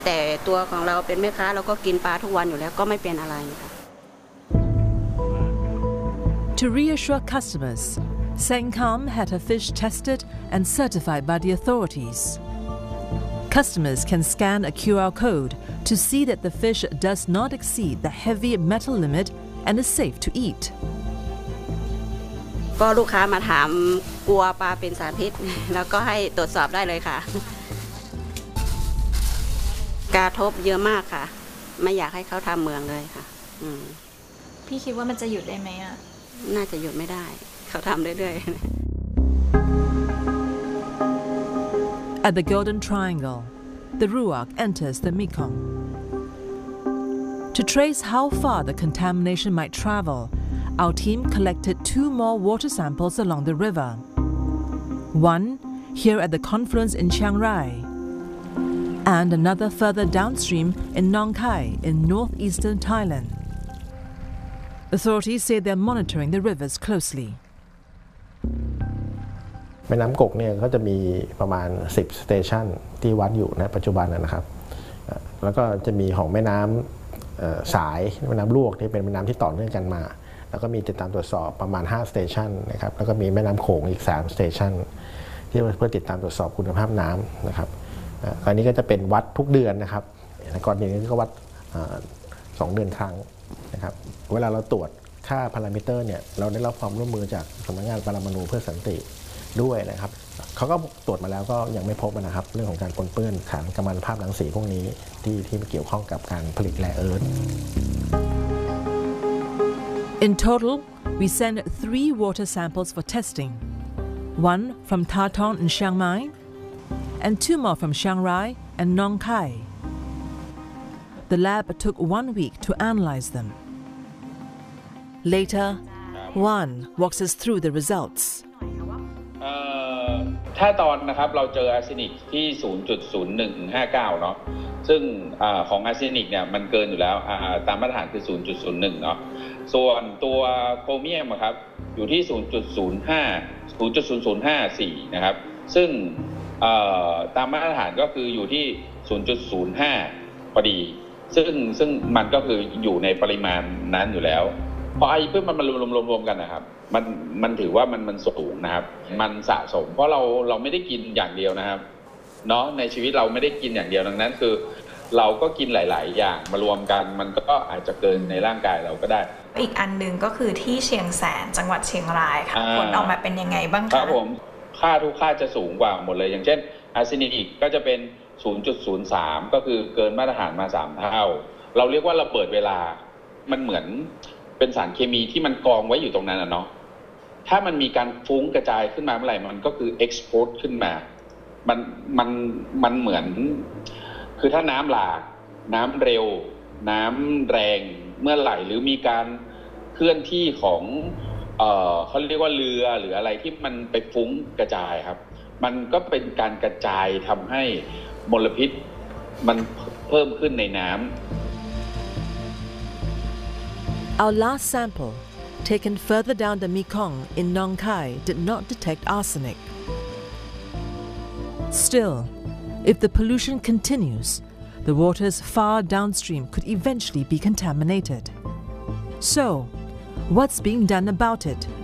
แต่ตัวของเราเป็นแม่ค้าเราก็กินปลาทุกวันอยู่แล้วก็ไม่เป็นอะไรค่ะ To reassure customers, Sengkam had her fish tested and certified by the authorities. Customers can scan a QR code to see that the fish does not exceed the heavy metal limit and is safe to eat. ก็ลูกค้ามาถามกลัวปลาเป็นสารพิษแล้วก็ให้ตรวจสอบได้เลยค่ะกระทบเยอะมากค่ะไม่อยากให้เขาทำเมืองเลยค่ะพี่คิดว่ามันจะหยุดได้ไหมอ่ะน่าจะหยุดไม่ได้เขาทำเรื่อยๆ At the Golden Triangle, the Ruak enters the Mekong. To trace how far the contamination might travel, our team collected 2 more water samples along the river. One here at the confluence in Chiang Rai, and another further downstream in Nong Khai in northeastern Thailand. Authorities say they're monitoring the rivers closely. แม่น้ำกกเนี่ยก็จะมีประมาณ10สเตชันที่วัดอยู่ในปัจจุบันนะครับแล้วก็จะมีของแม่น้ำสายแม่น้ำลวกที่เป็นแม่น้ำที่ต่อเนื่องกันมาแล้วก็มีติดตามตรวจสอบประมาณ5สเตชันนะครับแล้วก็มีแม่น้ำโขงอีก3สเตชันที่เพื่อติดตามตรวจสอบคุณภาพน้ำนะครับคราวนี้ก็จะเป็นวัดทุกเดือนนะครับก่อนนี้ก็วัด2 เดือนครั้งนะครับเวลาเราตรวจค่าพารามิเตอร์เนี่ยเราได้รับความร่วมมือจากสำนักงานปรมาณูเพื่อสันติด้วยนะครับเขาก็ตรวจมาแล้วก็ยังไม่พบนะครับเรื่องของการปนเปื้อนสารกัมมันตภาพรังสีพวกนี้ที่เกี่ยวข้องกับการผลิตแร่เอิร์ธ In total, we sent 3 water samples for testing. 1 from Tha Ton in Chiang Mai, and 2 more from Chiang Rai and Nong Khai. The lab took 1 week to analyze them. Later, Juan walks us through the results. ถ้าตอนนะครับเราเจออาร์เซนิกที่ 0.0159 เนาะซึ่งของอาร์เซนิกเนี่ยมันเกินอยู่แล้วตามมาตรฐานคือ 0.01 เนาะส่วนตัวโครเมียมครับอยู่ที่ 0.054 นะครับซึ่งตามมาตรฐานก็คืออยู่ที่ 0.05 พอดีซึ่งมันก็คืออยู่ในปริมาณนั้นอยู่แล้วพอไอ้เพื่อมันรวมกันนะครับมันถือว่ามันสูงนะครับมันสะสมเพราะเราไม่ได้กินอย่างเดียวนะครับเนาะในชีวิตเราไม่ได้กินอย่างเดียวดังนั้นคือเราก็กินหลายๆอย่างมารวมกันมันก็อาจจะเกินในร่างกายเราก็ได้อีกอันนึงก็คือที่เชียงแสนจังหวัดเชียงรายค่ะผลออกมาเป็นยังไงบ้างคะครับผมทุกค่าจะสูงกว่าหมดเลยอย่างเช่นอาร์เซนิกก็จะเป็น 0.03 ก็คือเกินมาตรฐานมา3เท่าเราเรียกว่าระเบิดเวลามันเหมือนเป็นสารเคมีที่มันกองไว้อยู่ตรงนั้นเนาะถ้ามันมีการฟุ้งกระจายขึ้นมาเมื่อไหร่มันก็คือ export ขึ้นมามันเหมือนคือถ้าน้ำหลากน้ำเร็วน้ำแรงเมื่อไหร่หรือมีการเคลื่อนที่ของเขาเรียกว่าเรือหรืออะไรที่มันไปฟุ้งกระจายครับมันก็เป็นการกระจายทำให้มลพิษมันเพิ่มขึ้นในน้ำ Our last sample, taken further down the Mekong in Nong Khai, did not detect arsenic. Still, if the pollution continues, the waters far downstream could eventually be contaminated. So, what's being done about it